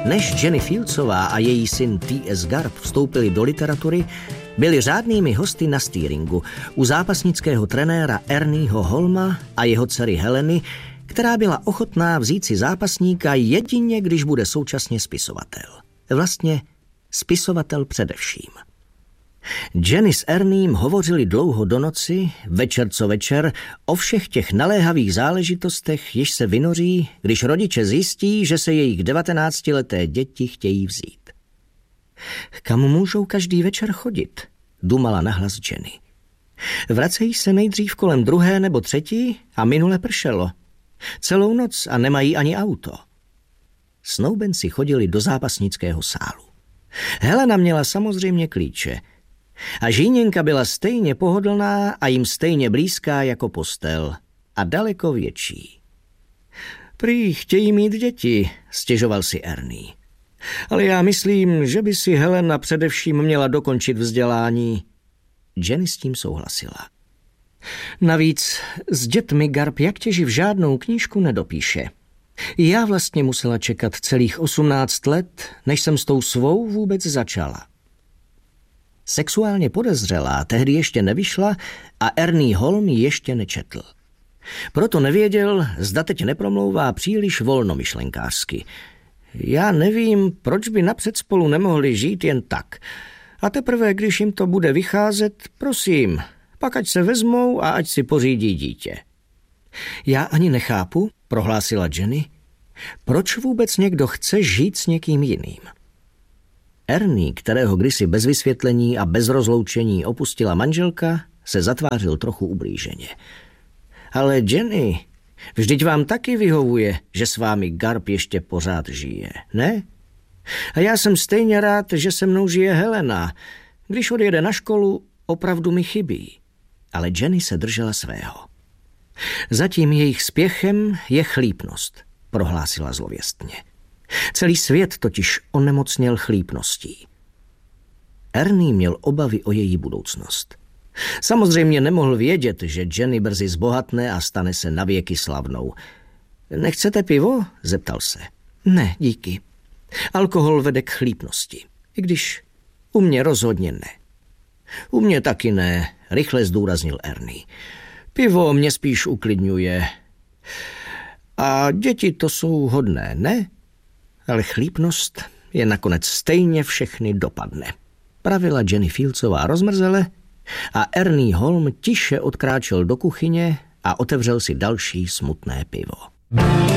Než Jenny Fieldsová a její syn T.S. Garp vstoupili do literatury, byli řádnými hosty na steeringu u zápasnického trenéra Ernieho Holma a jeho dcery Heleny, která byla ochotná vzít si zápasníka jedině, když bude současně spisovatel. Vlastně spisovatel především. Jenny s Erniem hovořili dlouho do noci, večer co večer, o všech těch naléhavých záležitostech, jež se vynoří, když rodiče zjistí, že se jejich 19leté děti chtějí vzít. Kam můžou každý večer chodit? Dumala nahlas Jenny. Vracejí se nejdřív kolem 2. nebo 3. a minule pršelo. Celou noc a nemají ani auto. Snoubenci chodili do zápasnického sálu. Helena měla samozřejmě klíče. A žíněnka byla stejně pohodlná a jim stejně blízká jako postel. A daleko větší. Prý chtějí mít děti, stěžoval si Ernie. Ale já myslím, že by si Helena především měla dokončit vzdělání. Jenny s tím souhlasila. Navíc s dětmi Garp jak těživ žádnou knížku nedopíše. Já vlastně musela čekat celých 18 let, než jsem s tou svou vůbec začala. Sexuálně podezřelá tehdy ještě nevyšla a Ernie Holm ji ještě nečetl. Proto nevěděl, zda teď nepromlouvá příliš volnomyšlenkářsky. Já nevím, proč by napřed spolu nemohli žít jen tak. A teprve, když jim to bude vycházet, prosím, pak ať se vezmou a ať si pořídí dítě. Já ani nechápu, prohlásila Jenny, proč vůbec někdo chce žít s někým jiným. Ernie, kterého kdysi bez vysvětlení a bez rozloučení opustila manželka, se zatvářil trochu ublíženě. Ale Jenny, vždyť vám taky vyhovuje, že s vámi Garp ještě pořád žije, ne? A já jsem stejně rád, že se mnou žije Helena. Když odjede na školu, opravdu mi chybí. Ale Jenny se držela svého. Zatím jejich spěchem je chlípnost, prohlásila zlověstně. Celý svět totiž onemocněl chlípností. Ernie měl obavy o její budoucnost. Samozřejmě nemohl vědět, že Jenny brzy zbohatne a stane se navěky slavnou. Nechcete pivo? Zeptal se. Ne, díky. Alkohol vede k chlípnosti. I když u mě rozhodně ne. U mě taky ne, rychle zdůraznil Ernie. Pivo mě spíš uklidňuje. A děti to jsou hodné, ne? Ale chlípnost je nakonec stejně všechny dopadne. Pravila Jenny Fieldsová rozmrzele a Ernie Holm tiše odkráčel do kuchyně a otevřel si další smutné pivo.